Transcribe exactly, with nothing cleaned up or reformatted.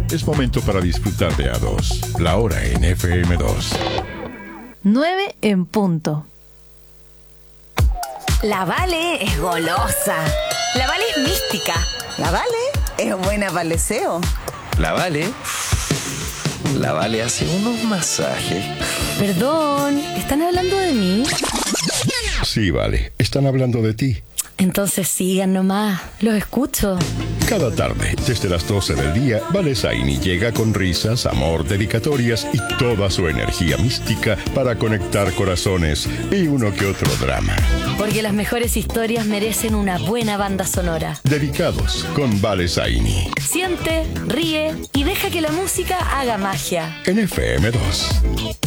Es momento para disfrutar de A dos. La hora en F M dos. nueve en punto. La Vale es golosa. La Vale es mística. La Vale es buena para el deseo. La Vale... La Vale hace unos masajes. Perdón, ¿están hablando de mí? Sí, vale. Están hablando de ti. Entonces sigan nomás, los escucho. Cada tarde, desde las doce del día, Vale Zaini llega con risas, amor, dedicatorias y toda su energía mística para conectar corazones y uno que otro drama. Porque las mejores historias merecen una buena banda sonora. Dedicados con Vale Zaini. Siente, ríe y deja que la música haga magia. En F M dos.